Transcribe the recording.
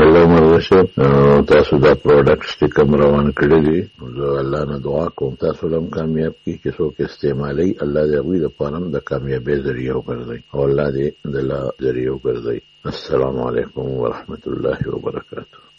الله مرغشه تاسو دا پروډکټس چې کوم روان کړی دي زه الله نه دعا کوم تاسو هم کامیاب کړي چې څوک استعمالي الله دې هغوی لپاره د کامیابۍ ذریعہ وګرځوي او الله دې د لا ذریعہ وګرځوي. السلام علیکم ورحمة الله وبرکاته.